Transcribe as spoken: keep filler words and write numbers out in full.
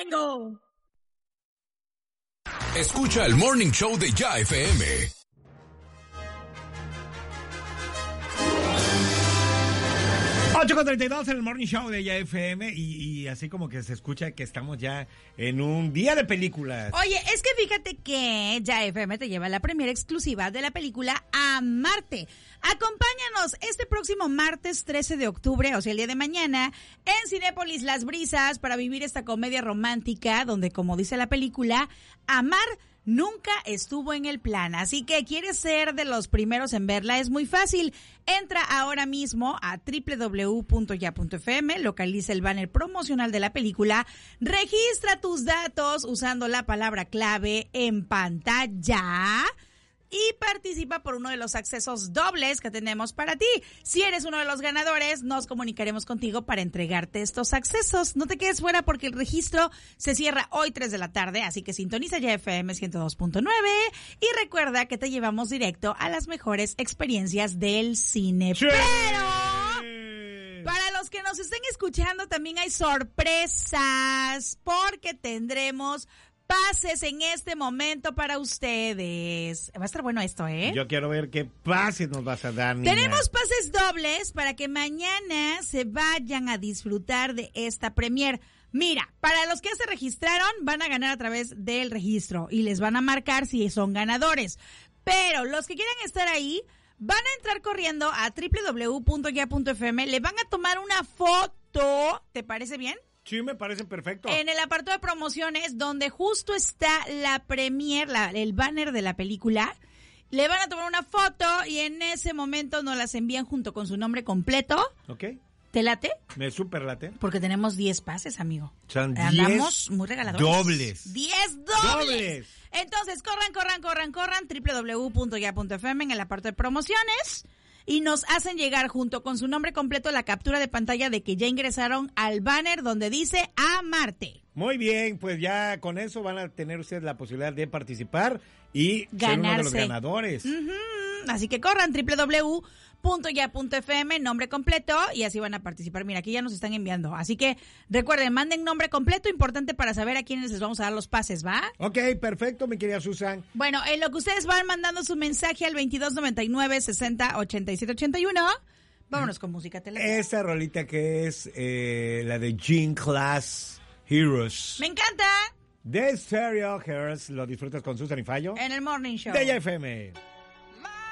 tengo. Escucha el Morning Show de Ya F M. ocho con treinta y dos en el Morning Show de Ya F M y, y así como que se escucha que estamos ya en un día de películas. Oye, es que fíjate que Ya F M te lleva la premiere exclusiva de la película Amarte. Acompáñanos este próximo martes trece de octubre, o sea, el día de mañana, en Cinépolis Las Brisas para vivir esta comedia romántica donde, como dice la película, amar nunca estuvo en el plan, así que quieres ser de los primeros en verla, es muy fácil. Entra ahora mismo a doble u doble u doble u punto ya punto efe eme, localiza el banner promocional de la película, registra tus datos usando la palabra clave en pantalla y participa por uno de los accesos dobles que tenemos para ti. Si eres uno de los ganadores, nos comunicaremos contigo para entregarte estos accesos. No te quedes fuera porque el registro se cierra hoy tres de la tarde, así que sintoniza Ya F M ciento dos punto nueve y recuerda que te llevamos directo a las mejores experiencias del cine. ¡Sí! Pero para los que nos estén escuchando también hay sorpresas porque tendremos pases en este momento para ustedes. Va a estar bueno esto, ¿eh? Yo quiero ver qué pases nos vas a dar, niña. Tenemos pases dobles para que mañana se vayan a disfrutar de esta premier. Mira, para los que ya se registraron, van a ganar a través del registro y les van a marcar si son ganadores. Pero los que quieran estar ahí, van a entrar corriendo a doble u doble u doble u punto ya punto efe eme, le van a tomar una foto, ¿te parece bien? Sí, me parece perfecto. En el apartado de promociones, donde justo está la premier, la, el banner de la película, le van a tomar una foto y en ese momento nos las envían junto con su nombre completo. Ok. ¿Te late? Me super late. Porque tenemos diez pases, amigo. Son Andamos diez muy regaladores. dobles. diez dobles. Dobles. Entonces, corran, corran, corran, corran, doble u doble u doble u punto ya punto efe eme en el apartado de promociones. Y nos hacen llegar junto con su nombre completo la captura de pantalla de que ya ingresaron al banner donde dice Amarte. Muy bien, pues ya con eso van a tener ustedes la posibilidad de participar y Ganarse. ser uno de los ganadores. Uh-huh. Así que corran, doble u doble u doble u punto ya punto efe eme, nombre completo, y así van a participar. Mira, aquí ya nos están enviando. Así que recuerden, manden nombre completo, importante para saber a quiénes les vamos a dar los pases, ¿va? Ok, perfecto, mi querida Susan. Bueno, en lo que ustedes van mandando su mensaje al veintidós noventa y nueve sesenta ochenta y siete ochenta y uno, vámonos con música tele. Esa rolita que es eh, la de Gene Class Heroes. ¡Me encanta! De Stereo Heroes, lo disfrutas con Susan y Fallo. En el Morning Show. De Ya F M.